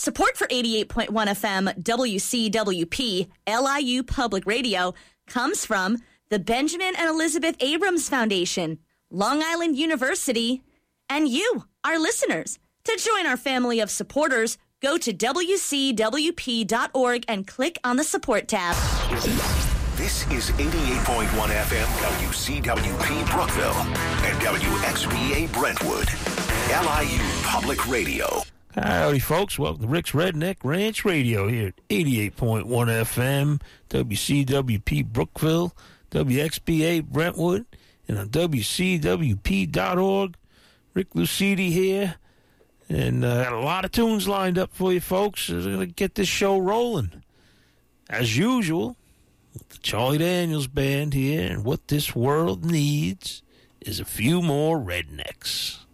Support for 88.1 FM WCWP LIU Public Radio comes from the Benjamin and Elizabeth Abrams Foundation, Long Island University, and you, our listeners. To join our family of supporters, go to WCWP.org and click on the support tab. This is 88.1 FM WCWP Brookville and WXBA Brentwood, LIU Public Radio. Howdy, folks. Welcome to Rick's Redneck Ranch Radio here at 88.1 FM, WCWP Brookville, WXBA Brentwood, and on WCWP.org. Rick Lucidi here, and got a lot of tunes lined up for you, folks. We're going to get this show rolling. As usual, with the Charlie Daniels Band here, and what this world needs is a few more rednecks.